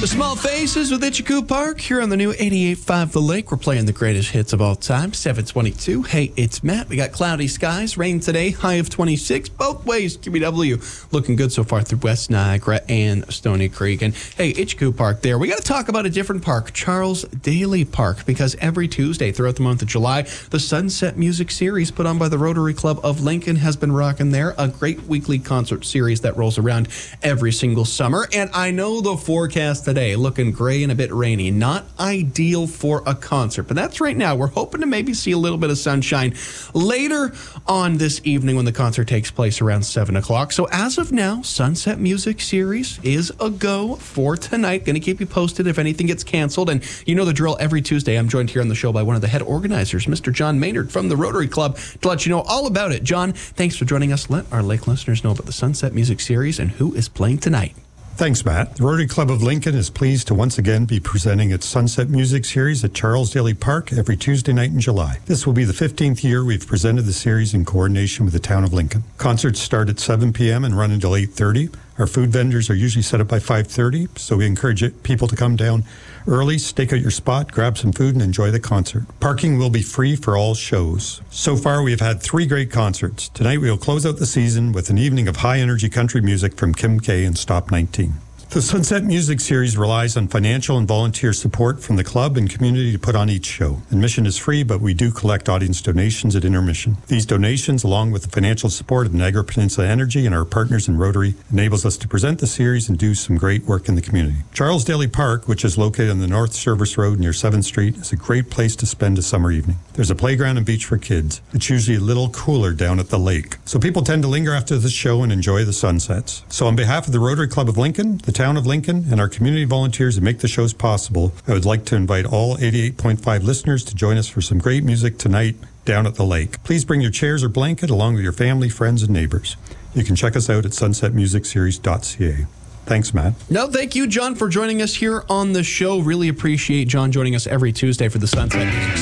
The Small Faces with Itchycoo Park here on the new 88.5 The Lake. We're playing the greatest hits of all time, 722. Hey, it's Matt. We got cloudy skies, rain today, high of 26. Both ways, QBW looking good so far through West Niagara and Stony Creek. And hey, Itchycoo Park there. We got to talk about a different park, Charles Daly Park, because every Tuesday throughout the month of July, the Sunset Music Series put on by the Rotary Club of Lincoln has been rocking there. A great weekly concert series that rolls around every single summer. And I know the forecast today looking gray and a bit rainy, not ideal for a concert, but that's right now. We're hoping to maybe see a little bit of sunshine later on this evening when the concert takes place around 7 o'clock. So as of now, Sunset Music Series is a go for tonight. Going to keep you posted if anything gets canceled. And you know the drill. Every Tuesday, I'm joined here on the show by one of the head organizers, Mr. John Maynard from the Rotary Club, to let you know all about it. John, thanks for joining us. Let our Lake listeners know about the Sunset Music Series and who is playing tonight. Thanks, Matt. The Rotary Club of Lincoln is pleased to once again be presenting its Sunset Music Series at Charles Daly Park every Tuesday night in July. This will be the 15th year we've presented the series in coordination with the town of Lincoln. Concerts start at 7 p.m. and run until 8:30. Our food vendors are usually set up by 5:30, so we encourage people to come down early, stake out your spot, grab some food, and enjoy the concert. Parking will be free for all shows. So far, we have had 3 great concerts. Tonight, we will close out the season with an evening of high-energy country music from Kim K and Stop 19. The Sunset Music Series relies on financial and volunteer support from the club and community to put on each show. Admission is free, but we do collect audience donations at intermission. These donations, along with the financial support of Niagara Peninsula Energy and our partners in Rotary, enables us to present the series and do some great work in the community. Charles Daly Park, which is located on the North Service Road near 7th Street, is a great place to spend a summer evening. There's a playground and beach for kids. It's usually a little cooler down at the lake, so people tend to linger after the show and enjoy the sunsets. So on behalf of the Rotary Club of Lincoln, the town of Lincoln, and our community volunteers that make the shows possible, I would like to invite all 88.5 listeners to join us for some great music tonight down at the lake. Please bring your chairs or blanket along with your family, friends, and neighbors. You can check us out at sunsetmusicseries.ca. Thanks, Matt. No, thank you, John, for joining us here on the show. Really appreciate John joining us every Tuesday for the Sunset Music